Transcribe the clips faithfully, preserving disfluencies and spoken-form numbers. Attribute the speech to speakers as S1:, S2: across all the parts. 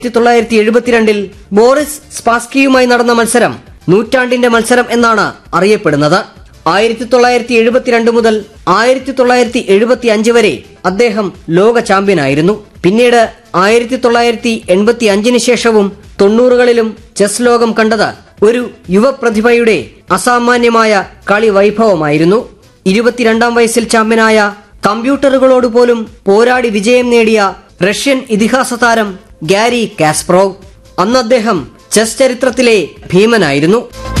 S1: ആയിരത്തി തൊള്ളായിരത്തി എഴുപത്തിരണ്ടിൽ ബോറിസ് സ്പാസ്കിയുമായി നടന്ന മത്സരം നൂറ്റാണ്ടിന്റെ മത്സരം എന്നാണ് അറിയപ്പെടുന്നത്. ആയിരത്തി തൊള്ളായിരത്തി എഴുപത്തിരണ്ട് മുതൽ ആയിരത്തി തൊള്ളായിരത്തി എഴുപത്തി അഞ്ച് വരെ അദ്ദേഹം ലോക ചാമ്പ്യനായിരുന്നു. പിന്നീട് ആയിരത്തി തൊള്ളായിരത്തി എൺപത്തി അഞ്ചിന് ശേഷവും തൊണ്ണൂറുകളിലും ചെസ് ലോകം കണ്ടത് ഒരു യുവപ്രതിഭയുടെ അസാമാന്യമായ കളി വൈഭവമായിരുന്നു. ഇരുപത്തിരണ്ടാം വയസ്സിൽ ചാമ്പ്യനായ കമ്പ്യൂട്ടറുകളോട് പോലും പോരാടി വിജയം നേടിയ റഷ്യൻ ഇതിഹാസ താരം ഗാരി കാസ്പറോവ്. അന്ന് അദ്ദേഹം ചെസ് ചരിത്രത്തിലെ ഭീമനായിരുന്നു.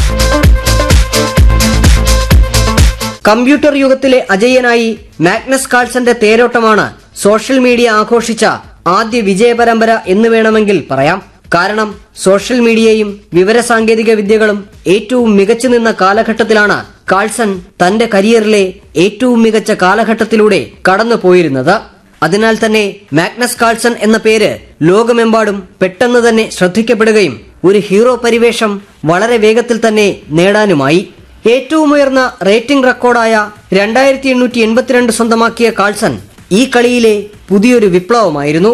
S1: കമ്പ്യൂട്ടർ യുഗത്തിലെ അജയ്യനായി മാഗ്നസ് കാൾസന്റെ തേരോട്ടമാണ് സോഷ്യൽ മീഡിയ ആഘോഷിച്ച ആദ്യ വിജയ പരമ്പര എന്ന് വേണമെങ്കിൽ പറയാം. കാരണം സോഷ്യൽ മീഡിയയും വിവരസാങ്കേതിക വിദ്യകളും ഏറ്റവും മികച്ചു നിന്ന കാലഘട്ടത്തിലാണ് കാൾസൺ തന്റെ കരിയറിലെ ഏറ്റവും മികച്ച കാലഘട്ടത്തിലൂടെ കടന്നുപോയിരുന്നത്. അതിനാൽ തന്നെ മാഗ്നസ് കാൾസൺ എന്ന പേര് ലോകമെമ്പാടും പെട്ടെന്ന് തന്നെ ശ്രദ്ധിക്കപ്പെടുകയും ഒരു ഹീറോ പരിവേഷം വളരെ വേഗത്തിൽ തന്നെ നേടാനുമായി. ഏറ്റവും ഉയർന്ന റേറ്റിംഗ് റെക്കോർഡായ രണ്ടായിരത്തി എണ്ണൂറ്റി എൺപത്തിരണ്ട് സ്വന്തമാക്കിയ കാൾസൺ ഈ കളിയിലെ പുതിയൊരു വിപ്ലവമായിരുന്നു.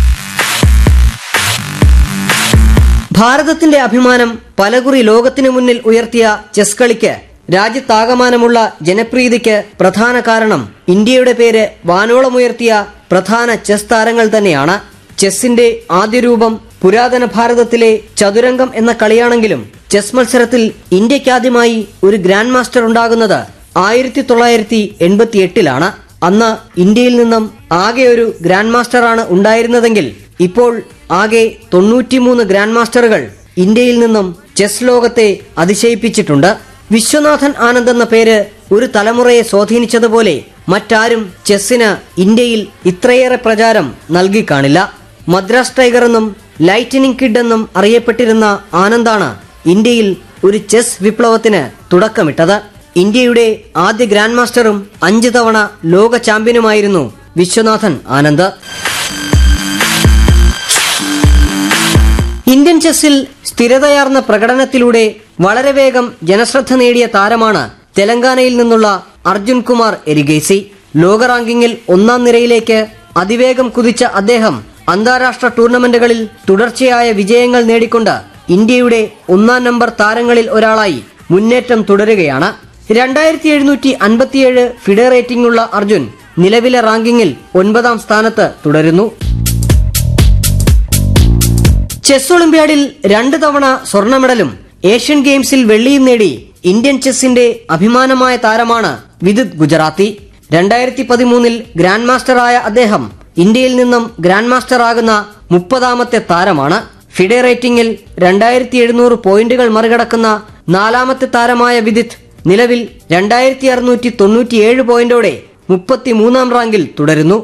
S1: ഭാരതത്തിന്റെ അഭിമാനം പലകുറി ലോകത്തിനു മുന്നിൽ ഉയർത്തിയ ചെസ് കളിക്ക് രാജ്യത്താകമാനമുള്ള ജനപ്രീതിക്ക് പ്രധാന കാരണം ഇന്ത്യയുടെ പേര് വാനോളമുയർത്തിയ പ്രധാന ചെസ് താരങ്ങൾ തന്നെയാണ്. ചെസ്സിന്റെ ആദ്യ രൂപം പുരാതന ഭാരതത്തിലെ ചതുരംഗം എന്ന കളിയാണെങ്കിലും ചെസ് മത്സരത്തിൽ ഇന്ത്യക്കാദ്യമായി ഒരു ഗ്രാൻഡ് മാസ്റ്റർ ഉണ്ടാകുന്നത് ആയിരത്തി തൊള്ളായിരത്തി എൺപത്തി എട്ടിലാണ്. അന്ന് ഇന്ത്യയിൽ നിന്നും ആകെ ഒരു ഗ്രാൻഡ് മാസ്റ്ററാണ് ഉണ്ടായിരുന്നതെങ്കിൽ ഇപ്പോൾ ആകെ തൊണ്ണൂറ്റിമൂന്ന് ഗ്രാൻഡ് മാസ്റ്ററുകൾ ഇന്ത്യയിൽ നിന്നും ചെസ് ലോകത്തെ അതിശയിപ്പിച്ചിട്ടുണ്ട്. വിശ്വനാഥൻ ആനന്ദ് എന്ന പേര് ഒരു തലമുറയെ സ്വാധീനിച്ചതുപോലെ മറ്റാരും ചെസ്സിന് ഇന്ത്യയിൽ ഇത്രയേറെ പ്രചാരം നൽകിക്കാണില്ല. മദ്രാസ് ടൈഗർ എന്നും ലൈറ്റനിങ് കിഡ് എന്നും അറിയപ്പെട്ടിരുന്ന ആനന്ദാണ് ഇന്ത്യയിൽ ഒരു ചെസ് വിപ്ലവത്തിന് തുടക്കമിട്ടത്. ഇന്ത്യയുടെ ആദ്യ ഗ്രാൻഡ് മാസ്റ്ററും അഞ്ചു തവണ ലോക ചാമ്പ്യനുമായിരുന്നു വിശ്വനാഥൻ ആനന്ദ്. ഇന്ത്യൻ ചെസ്സിൽ സ്ഥിരതയാർന്ന പ്രകടനത്തിലൂടെ വളരെ വേഗം ജനശ്രദ്ധ നേടിയ താരമാണ് തെലങ്കാനയിൽ നിന്നുള്ള അർജുൻ കുമാർ എരിഗേസി. ലോക റാങ്കിങ്ങിൽ ഒന്നാം നിരയിലേക്ക് അതിവേഗം കുതിച്ച അദ്ദേഹം അന്താരാഷ്ട്ര ടൂർണമെന്റുകളിൽ തുടർച്ചയായ വിജയങ്ങൾ നേടിക്കൊണ്ട് ഇന്ത്യയുടെ ഒന്നാം നമ്പർ താരങ്ങളിൽ ഒരാളായി മുന്നേറ്റം തുടരുകയാണ്. രണ്ടായിരത്തി എഴുന്നൂറ്റി അൻപത്തിയേഴ് ഫിഡെ റേറ്റിംഗ് ഉള്ള അർജുൻ നിലവിലെ റാങ്കിങ്ങിൽ ഒൻപതാം സ്ഥാനത്ത് തുടരുന്നു. ചെസ് ഒളിമ്പ്യാഡിൽ രണ്ട് തവണ സ്വർണ്ണ മെഡലും ഏഷ്യൻ ഗെയിംസിൽ വെള്ളിയും നേടി ഇന്ത്യൻ ചെസ്സിന്റെ അഭിമാനമായ താരമാണ് വിദിത് ഗുജറാത്തി. രണ്ടായിരത്തി പതിമൂന്നിൽ ഗ്രാൻഡ് മാസ്റ്ററായ അദ്ദേഹം ഇന്ത്യയിൽ നിന്നും ഗ്രാൻഡ് മാസ്റ്റർ ആകുന്ന മുപ്പതാമത്തെ താരമാണ്. ഫിഡെ റേറ്റിംഗിൽ രണ്ടായിരത്തി എഴുന്നൂറ് പോയിന്റുകൾ മറികടക്കുന്ന നാലാമത്തെ താരമായ വിദിത് നിലവിൽ രണ്ടായിരത്തി അറുന്നൂറ്റി തൊണ്ണൂറ്റിയേഴ് പോയിന്റോടെ മുപ്പത്തിമൂന്നാം റാങ്കിൽ തുടരുന്നു.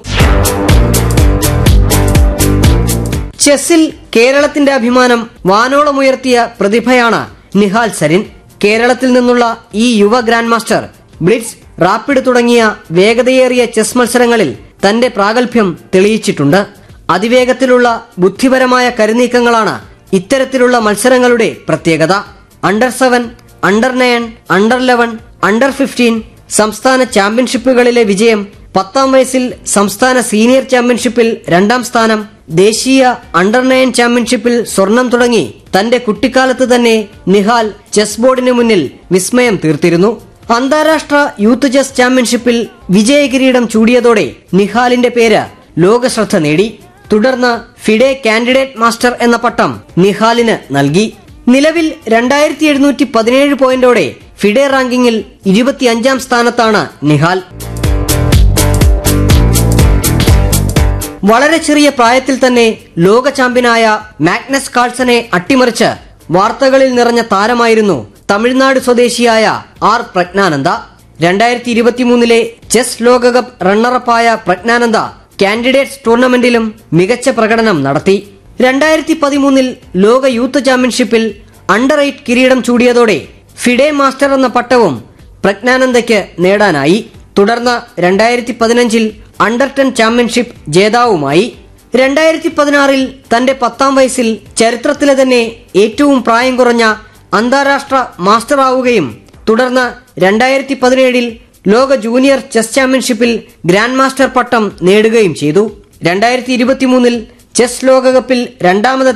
S1: ചെസ്സിൽ കേരളത്തിന്റെ അഭിമാനം വാനോളമുയർത്തിയ പ്രതിഭയാണ് നിഹാൽ സരിൻ. കേരളത്തിൽ നിന്നുള്ള ഈ യുവ ഗ്രാൻഡ് മാസ്റ്റർ ബ്ലിറ്റ്സ്, റാപ്പിഡ് തുടങ്ങിയ വേഗതയേറിയ ചെസ് മത്സരങ്ങളിൽ തന്റെ പ്രാഗൽഭ്യം തെളിയിച്ചിട്ടുണ്ട്. അതിവേഗത്തിലുള്ള ബുദ്ധിപരമായ കരുനീക്കങ്ങളാണ് ഇത്തരത്തിലുള്ള മത്സരങ്ങളുടെ പ്രത്യേകത. Under seven, under nine, under eleven, under fifteen സംസ്ഥാന ചാമ്പ്യൻഷിപ്പുകളിലെ വിജയം, പത്താം വയസ്സിൽ സംസ്ഥാന സീനിയർ ചാമ്പ്യൻഷിപ്പിൽ രണ്ടാം സ്ഥാനം, ദേശീയ അണ്ടർ നയൻ ചാമ്പ്യൻഷിപ്പിൽ സ്വർണം തുടങ്ങി തന്റെ കുട്ടിക്കാലത്ത് തന്നെ നിഹാൽ ചെസ് ബോർഡിന് മുന്നിൽ വിസ്മയം തീർത്തിരുന്നു. അന്താരാഷ്ട്ര യൂത്ത് ചെസ് ചാമ്പ്യൻഷിപ്പിൽ വിജയകിരീടം ചൂടിയതോടെ നിഹാലിന്റെ പേര് ലോകശ്രദ്ധ നേടി. തുടർന്ന് ഫിഡെ കാൻഡിഡേറ്റ് മാസ്റ്റർ എന്ന പട്ടം നിഹാലിന് നൽകി. നിലവിൽ രണ്ടായിരത്തി എഴുന്നൂറ്റി പതിനേഴ് പോയിന്റോടെ ഫിഡെ റാങ്കിങ്ങിൽ ഇരുപത്തിയഞ്ചാം സ്ഥാനത്താണ് നിഹാൽ. വളരെ ചെറിയ പ്രായത്തിൽ തന്നെ ലോക ചാമ്പ്യനായ മാഗ്നസ് കാൾസനെ അട്ടിമറിച്ച് വാർത്തകളിൽ നിറഞ്ഞ താരമായിരുന്നു തമിഴ്നാട് സ്വദേശിയായ ആർ പ്രജ്ഞാനന്ദ. രണ്ടായിരത്തി ഇരുപത്തിമൂന്നിലെ ചെസ് ലോകകപ്പ് റണ്ണറപ്പായ പ്രജ്ഞാനന്ദ കാൻഡിഡേറ്റ്സ് ടൂർണമെന്റിലും മികച്ച പ്രകടനം നടത്തി. രണ്ടായിരത്തി പതിമൂന്നിൽ ലോക യൂത്ത് ചാമ്പ്യൻഷിപ്പിൽ അണ്ടർ എയ്റ്റ് കിരീടം ചൂടിയതോടെ ഫിഡെ മാസ്റ്റർ എന്ന പട്ടവും പ്രജ്ഞാനന്ദയ്ക്ക് നേടാനായി. തുടർന്ന് രണ്ടായിരത്തി പതിനഞ്ചിൽ അണ്ടർ ടെൻ ചാമ്പ്യൻഷിപ്പ് ജേതാവുമായി. രണ്ടായിരത്തി പതിനാറിൽ തന്റെ പത്താം വയസ്സിൽ ചരിത്രത്തിലെ തന്നെ ഏറ്റവും പ്രായം കുറഞ്ഞ അന്താരാഷ്ട്ര മാസ്റ്റർ ആവുകയും തുടർന്ന് രണ്ടായിരത്തി പതിനേഴിൽ ലോക ജൂനിയർ ചെസ് ചാമ്പ്യൻഷിപ്പിൽ ഗ്രാൻഡ് മാസ്റ്റർ പട്ടം നേടുകയും ചെയ്തു. രണ്ടായിരത്തി ഇരുപത്തിമൂന്നിൽ ചെസ് ലോകകപ്പിൽ രണ്ടാമത്